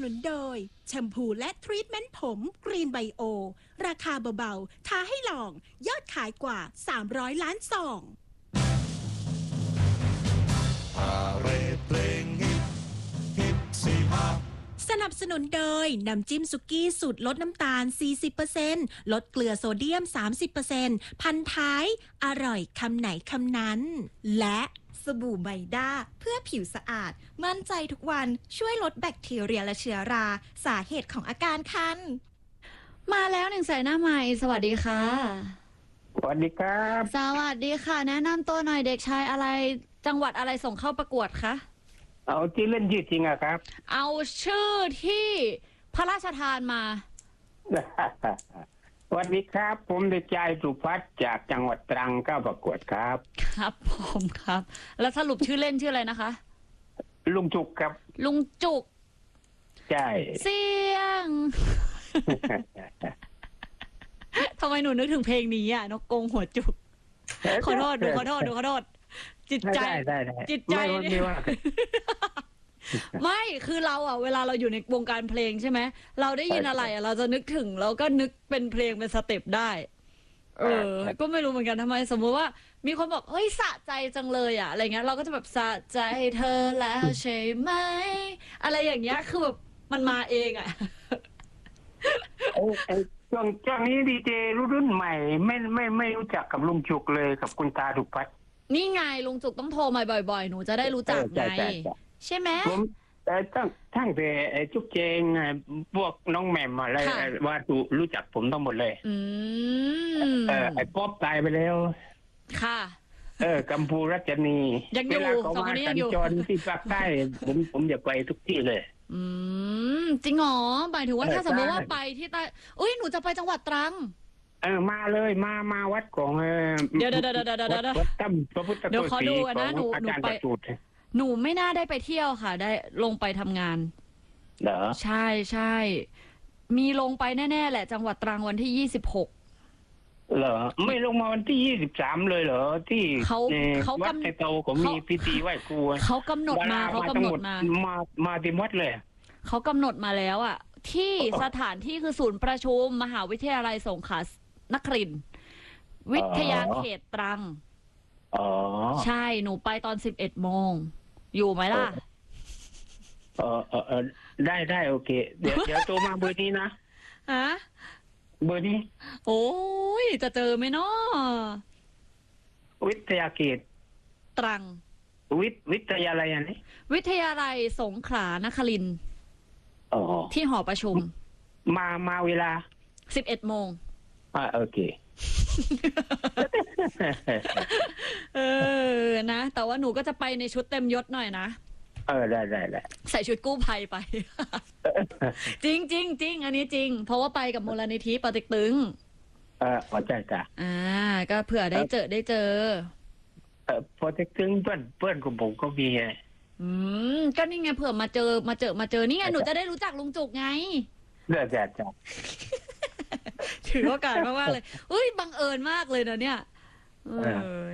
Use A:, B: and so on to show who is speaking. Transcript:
A: นุนโดยแชมพูและทรีทเมนต์ผมกรีนไบโอราคาเบาๆท้าให้ลองยอดขายกว่า300ล้านซอง
B: เพลงฮิตซีมา
A: สนับสนุนโดยน้ำจิ้มสุกี้สูตรลดน้ำตาล 40% ลดเกลือโซเดียม 30% พันท้ายอร่อยคำไหนคำนั้นและ
C: สบู่ไบด้าเพื่อผิวสะอาดมั่นใจทุกวันช่วยลดแบคทีเรียและเชื้อราสาเหตุของอาการคัน
D: มาแล้วหนึ่งสายหน้าใหม่สวัสดีค่ะ
E: สวัสดีครับ
D: สวัสดีค่ะแนะนำตัวหน่อยเด็กชายอะไรจังหวัดอะไรส่งเข้าประกวดคะ
E: เอาที่เล่นชื่อจริงอะครับ
D: เอาชื่อที่พระราชทานมา
E: สวัสดีครับผมเด็กชายสุพัฒน์จากจังหวัดตรังเข้าประกวดครับ
D: ครับผมครับแล้วสรุปชื่อเล่นชื่ออะไรนะคะ
E: ลุงจุกครับ
D: ลุงจุก
E: ใช่
D: เสียง ทำไมหนูนึกถึงเพลงนี้อ่ะนกกงหัวจุกขอโทษจิตใจจิตใจไม่คือเราอ่ะเวลาเราอยู่ในวงการเพลงใช่ไหมเราได้ยินอะไรอ่ะเราจะนึกถึงเราก็นึกเป็นเพลงเป็นสเต็ปได้ก็ไม่รู้เหมือนกันทำไมสมมุติว่ามีคนบอกเฮ้ยสะใจจังเลยอ่ะอะไรเงี้ยเราก็จะแบบสะใจเธอแล้วใช่ไหมอะไรอย่างเงี้ยคือแบบมันมาเองอ่ะ
E: ช่วงนี้ดีเจรุ่นใหม่ไม่รู้จักกับลุงจุกเลยกับคุณตาสุพัฒน์
D: นี่ไงลุงจุกต้องโทรมาบ่อยๆหนูจะได้รู้จักไงใช่ไหม
E: ผมทั้งแต่จุกเจงพวกน้องแหม่มอะไรว่ารู้จักผมทั้งหมดเลยไอ้ป๊อบตายไปแล้ว
D: ค่ะ
E: กัมพูรัชนี
D: ยังอยู่
E: สองคนนี้ยังอยู่จรที่ภาคใต้ผมอยากไปทุกที่เลย
D: จริงหรอหมายถึงว่าถ้าสมมติว่าไปที่ใต้หนูจะไปจังหวัดตรัง
E: มาเลยมาวัดของ
D: เดี๋ยว
E: วัดตั้มพระพุทธโฆษ
D: ีของอาจารย์ประสูติหนูไม่น่าได้ไปเที่ยวค่ะได้ลงไปทำงาน
E: เหรอ
D: ใช่มีลงไปแน่ๆแหละจังหวัดตรังวันที่26
E: เหรอไม่ลงมาวันที่23เลยเหรอที่วัดไทโตก็มีพิธีไหว้ครู
D: เขากำหนดมา
E: มาที่วัดเลย
D: เขากำหนดมาแล้วอ่ะที่สถานที่คือศูนย์ประชุมมหาวิทยาลัยสงขลานครินทร์วิทยาเขตตรังใช่หนูไปตอน11 โมงอยู่ไหมล่ะ
E: ได้โอเคเดี๋ยวโทรมาเบอร์นี้นะเบอร์นี้
D: โอ้ยจะเจอไหมเนาะ
E: วิทยาเขต
D: ตรัง
E: วิทยาลัยอันนี้
D: วิทยาลัยสงขลานครินทร์ที่หอประชุม
E: มาเวลา
D: 11 โมง
E: โอเค
D: นะแต่ว่าหนูก็จะไปในชุดเต็มยศหน่อยนะ
E: ได้
D: ใส่ชุดกู้ภัยไปจริงอันนี้จริงเพราะว่าไปกับมูลนิธิปเต็กตึง
E: ใช่จ้ะ
D: ก็เผื่อได้เจอ
E: ปเต็กตึงเพื่อนของผมก็มีไง
D: ก็นี่ไงเผื่อมาเจอนี่ไงหนูจะได้รู้จักลุงจุกไง
E: จ้ะ
D: ถือโอกาสมากๆเลยบังเอิญมากเลยนะเนี่ย